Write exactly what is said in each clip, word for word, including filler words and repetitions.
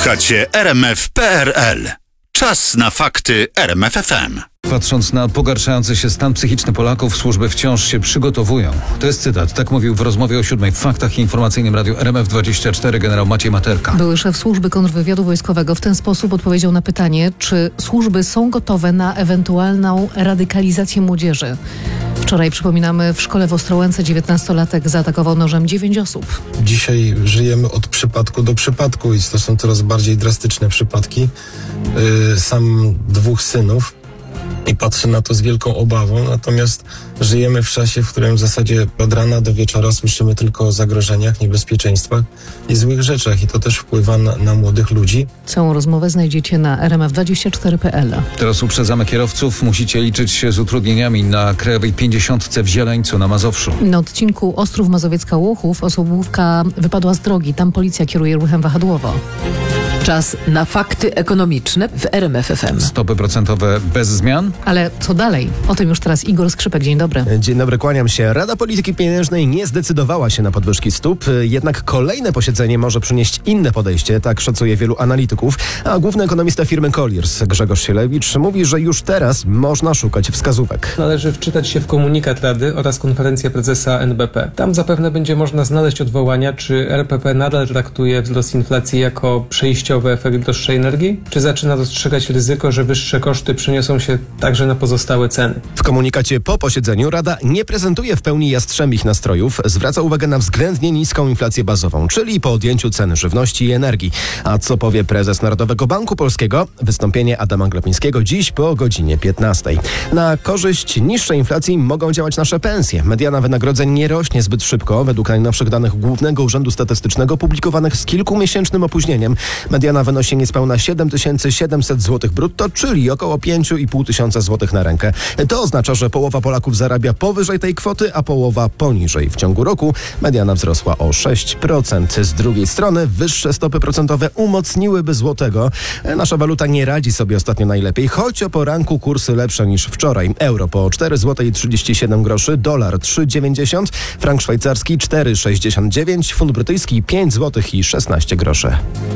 Słuchacie R M F kropka P R L. Czas na fakty R M F F M. Patrząc na pogarszający się stan psychiczny Polaków, służby wciąż się przygotowują. To jest cytat. Tak mówił w rozmowie o siódmej w Faktach i Informacyjnym Radiu R M F dwadzieścia cztery generał Maciej Materka. Były szef służby kontrwywiadu wojskowego w ten sposób odpowiedział na pytanie, czy służby są gotowe na ewentualną radykalizację młodzieży. Wczoraj, przypominamy, w szkole w Ostrołęce dziewiętnastolatek zaatakował nożem dziewięć osób. Dzisiaj żyjemy od przypadku do przypadku i to są coraz bardziej drastyczne przypadki. Yy, sam dwóch synów i patrzę na to z wielką obawą, natomiast żyjemy w czasie, w którym w zasadzie od rana do wieczora słyszymy tylko o zagrożeniach, niebezpieczeństwach i złych rzeczach i to też wpływa na, na młodych ludzi. Całą rozmowę znajdziecie na R M F dwadzieścia cztery kropka P L. Teraz uprzedzamy kierowców. Musicie liczyć się z utrudnieniami na Krajowej pięćdziesiątce w Zieleńcu na Mazowszu. Na odcinku Ostrów Mazowiecka-Łuchów osobówka wypadła z drogi. Tam policja kieruje ruchem wahadłowo. Czas na fakty ekonomiczne w R M F F M. Stopy procentowe bez zmian. Ale co dalej? O tym już teraz Igor Skrzypek. Dzień dobry. Dzień dobry, kłaniam się. Rada Polityki Pieniężnej nie zdecydowała się na podwyżki stóp, jednak kolejne posiedzenie może przynieść inne podejście, tak szacuje wielu analityków, a główny ekonomista firmy Colliers, Grzegorz Sielewicz, mówi, że już teraz można szukać wskazówek. Należy wczytać się w komunikat Rady oraz konferencję prezesa N B P. Tam zapewne będzie można znaleźć odwołania, czy R P P nadal traktuje wzrost inflacji jako przejściowy efekt droższej energii, czy zaczyna dostrzegać ryzyko, że wyższe koszty przeniosą się także na pozostałe ceny. W komunikacie po posiedzeniu Rada nie prezentuje w pełni jastrzębich nastrojów, zwraca uwagę na względnie niską inflację bazową, czyli po odjęciu cen żywności i energii. A co powie prezes Narodowego Banku Polskiego? Wystąpienie Adama Glapińskiego dziś po godzinie piętnastej. Na korzyść niższej inflacji mogą działać nasze pensje. Mediana wynagrodzeń nie rośnie zbyt szybko, według najnowszych danych Głównego Urzędu Statystycznego publikowanych z kilkumiesięcznym opóźnieniem. Mediana wynosi niespełna siedem tysięcy siedemset złotych brutto, czyli około pięć i pół tysiąca złotych na rękę. To oznacza, że połowa Polaków zarabia powyżej tej kwoty, a połowa poniżej. W ciągu roku mediana wzrosła o sześć procent. Z drugiej strony wyższe stopy procentowe umocniłyby złotego. Nasza waluta nie radzi sobie ostatnio najlepiej, choć o poranku kursy lepsze niż wczoraj. Euro po cztery złote trzydzieści siedem groszy, dolar trzy dziewięćdziesiąt, frank szwajcarski cztery sześćdziesiąt dziewięć, funt brytyjski pięć złotych i szesnaście groszy.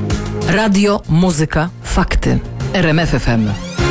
Radio, muzyka, fakty. R M F F M.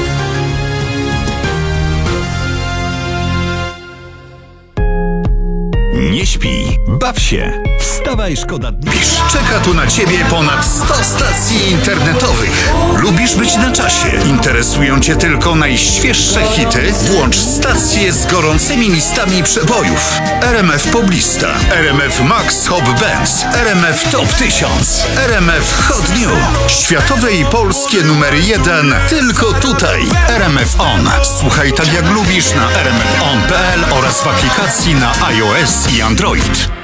Nie śpij, baw się. Wstawaj, szkoda dnia. Czeka tu na ciebie ponad sto stacji internetowych. Lubisz być na czasie? Interesują cię tylko najświeższe hity? Włącz stacje z gorącymi listami przebojów. R M F Poblista, R M F Max Hot Bands, R M F Top tysiąc, R M F Hot New. Światowe i polskie numery jeden tylko tutaj. R M F On. Słuchaj tak jak lubisz na r m f on kropka p l oraz w aplikacji na iOS i Android.